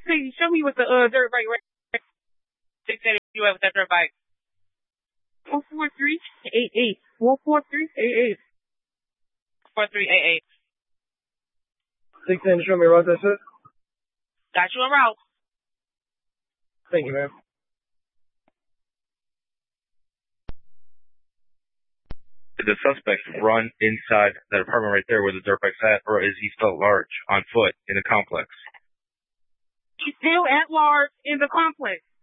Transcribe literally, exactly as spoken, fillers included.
Hey, show me with the uh dirt bike right. Six eight you have with that dirt bike. One four three eight eight. One four three eight eight. Four three eight eight. Six ten, show me route, that's it. Got you en route. Thank you, ma'am. Did the suspect run inside that apartment right there where the dirt bike's at, or is he still at large on foot in the complex? He's still at large in the complex.